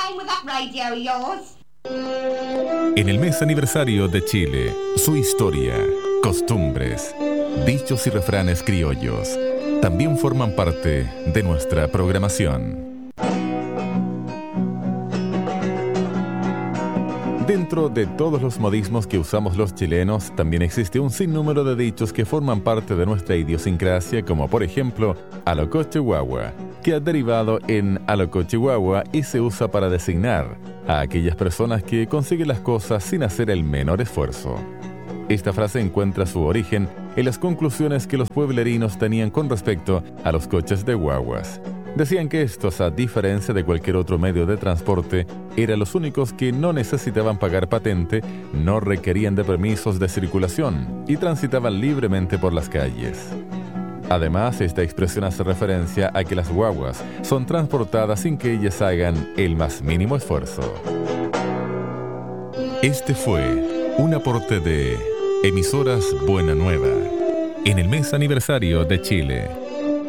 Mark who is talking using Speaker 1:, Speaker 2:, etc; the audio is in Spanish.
Speaker 1: playing with that radio of yours?
Speaker 2: En el mes aniversario de Chile, su historia, costumbres, dichos y refranes criollos también forman parte de nuestra programación. Dentro de todos los modismos que usamos los chilenos, también existe un sinnúmero de dichos que forman parte de nuestra idiosincrasia, como por ejemplo, alocochihuahua, que ha derivado en alocochihuahua y se usa para designar a aquellas personas que consiguen las cosas sin hacer el menor esfuerzo. Esta frase encuentra su origen en las conclusiones que los pueblerinos tenían con respecto a los coches de guaguas. Decían que estos, a diferencia de cualquier otro medio de transporte, eran los únicos que no necesitaban pagar patente, no requerían de permisos de circulación y transitaban libremente por las calles. Además, esta expresión hace referencia a que las guaguas son transportadas sin que ellas hagan el más mínimo esfuerzo. Este fue un aporte de Emisoras Buena Nueva en el mes aniversario de Chile.